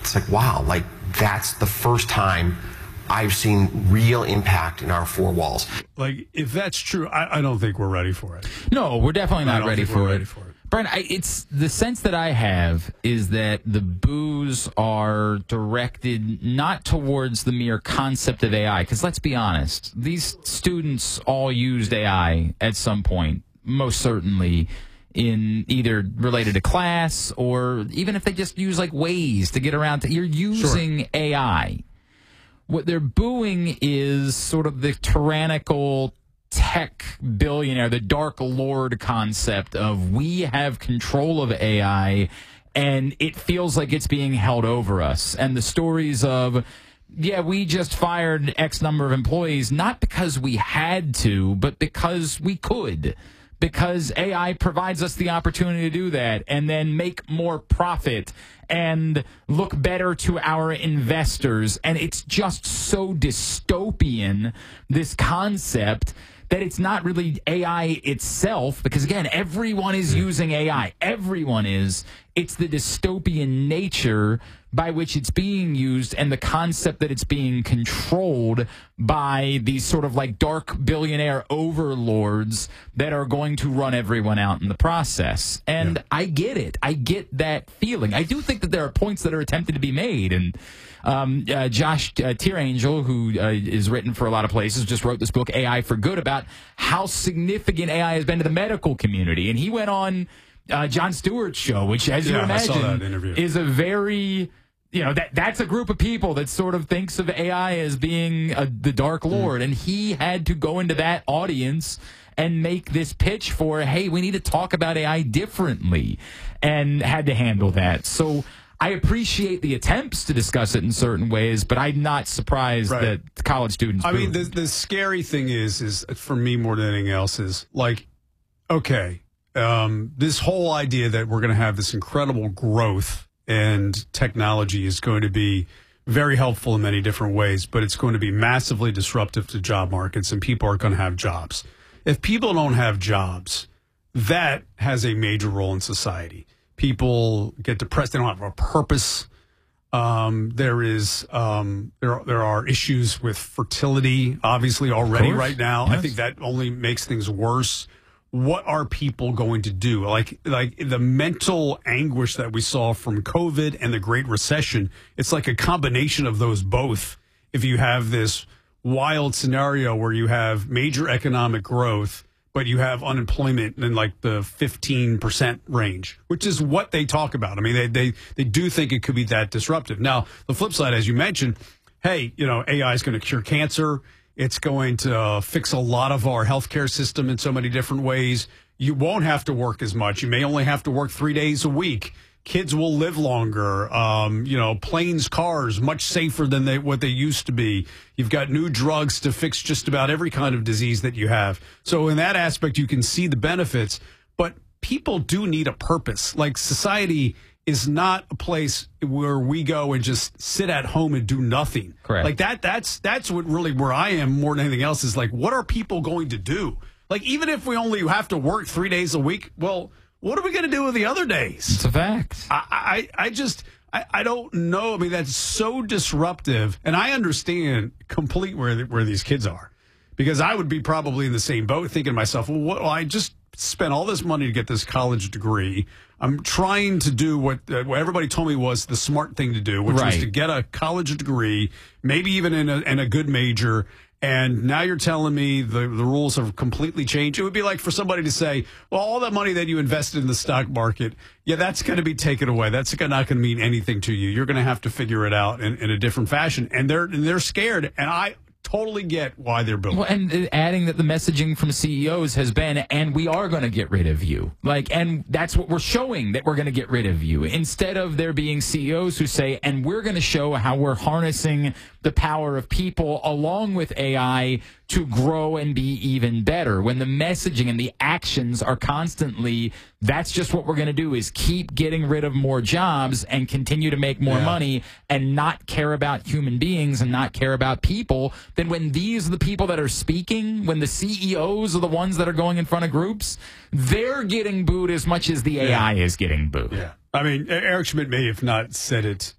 it's like, wow, like that's the first time I've seen real impact in our four walls. Like, if that's true, I don't think we're ready for it. No, we're definitely not ready for it. Brian, It's the sense that I have is that the boos are directed not towards the mere concept of AI, because let's be honest, these students all used AI at some point, most certainly in either related to class or even if they just use like Waze to get around. You're using AI. What they're booing is sort of the tyrannical tech billionaire, the dark lord concept of we have control of AI and it feels like it's being held over us. And the stories of, yeah, we just fired X number of employees, not because we had to, but because we could. Because AI provides us the opportunity to do that and then make more profit and look better to our investors. And it's just so dystopian, this concept, that it's not really AI itself, because, again, everyone is using AI. Everyone is. It's the dystopian nature by which it's being used and the concept that it's being controlled by these sort of like dark billionaire overlords that are going to run everyone out in the process. And I get it. I get that feeling. I do think that there are points that are attempted to be made. And Josh Tearangel, who is written for a lot of places, just wrote this book, AI for Good, about how significant AI has been to the medical community. And he went on Jon Stewart's show, which, as you imagine, is a very... that's a group of people that sort of thinks of AI as being the Dark Lord. And he had to go into that audience and make this pitch for, hey, we need to talk about AI differently, and had to handle that. So I appreciate the attempts to discuss it in certain ways, but I'm not surprised that college students I mean, the scary thing is for me more than anything else is like, okay, this whole idea that we're going to have this incredible growth and technology is going to be very helpful in many different ways, but it's going to be massively disruptive to job markets, and people are going to have jobs. If people don't have jobs, that has a major role in society. People get depressed. They don't have a purpose. There are issues with fertility, obviously, already right now. Yes. I think that only makes things worse. What are people going to do? Like the mental anguish that we saw from COVID and the Great Recession, it's like a combination of those both. If you have this wild scenario where you have major economic growth, but you have unemployment in like the 15% range, which is what they talk about. I mean, they do think it could be that disruptive. Now, the flip side, as you mentioned, hey, AI is going to cure cancer. It's going to fix a lot of our healthcare system in so many different ways. You won't have to work as much. You may only have to work 3 days a week. Kids will live longer. Planes, cars, much safer than what they used to be. You've got new drugs to fix just about every kind of disease that you have. So in that aspect, you can see the benefits. But people do need a purpose. Like, society is not a place where we go and just sit at home and do nothing. Correct. Like that's what really where I am more than anything else is like, what are people going to do? Like, even if we only have to work 3 days a week, well, what are we going to do with the other days? It's a fact. I don't know. I mean, that's so disruptive. And I understand completely where these kids are, because I would be probably in the same boat thinking to myself, well, I just spent all this money to get this college degree. I'm trying to do what everybody told me was the smart thing to do, which was to get a college degree, maybe even in a good major. And now you're telling me the rules have completely changed. It would be like for somebody to say, well, all that money that you invested in the stock market, that's going to be taken away. That's not going to mean anything to you. You're going to have to figure it out in a different fashion. And they're scared. And I totally get why they're building. Well, and adding that the messaging from CEOs has been, and we are going to get rid of you. And that's what we're showing, that we're going to get rid of you. Instead of there being CEOs who say, and we're going to show how we're harnessing the power of people along with AI to grow and be even better. When the messaging and the actions are constantly, that's just what we're going to do, is keep getting rid of more jobs and continue to make more money and not care about human beings and not care about people, then when these are the people that are speaking, when the CEOs are the ones that are going in front of groups, they're getting booed as much as the AI is getting booed. Yeah. I mean, Eric Schmidt may have not said it